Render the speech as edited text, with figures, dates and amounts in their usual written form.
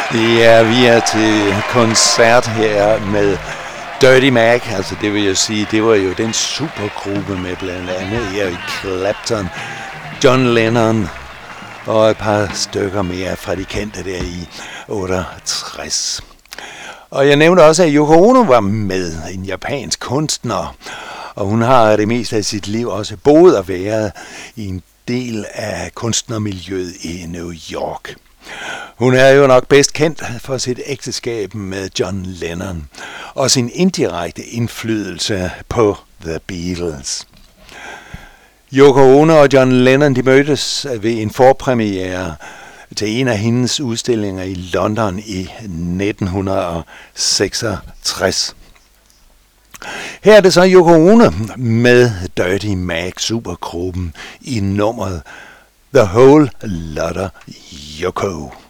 Ja, vi er til koncert her med Dirty Mac, altså det vil jeg sige, det var jo den supergruppe med blandt andet Eric Clapton, John Lennon og et par stykker mere fra de kendte der i 68. Og jeg nævnte også, at Yoko Ono var med, en japansk kunstner, og hun har det meste af sit liv også boet og været i en del af kunstnermiljøet i New York. Hun er jo nok bedst kendt for sit ægteskab med John Lennon og sin indirekte indflydelse på The Beatles. Yoko Ono og John Lennon de mødtes ved en forpremiere til en af hendes udstillinger i London i 1966. Her er det så Yoko Ono med Dirty Mac supergruppen i nummeret The Whole Lotta Yoko.